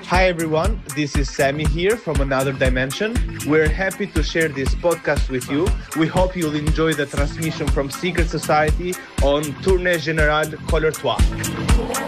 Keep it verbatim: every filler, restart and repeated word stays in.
Hi everyone, this is Sammy here from Another Dimension. We're happy to share this podcast with you. We hope you'll enjoy the transmission from Secret Society on Tournée Générale Couleur Trois.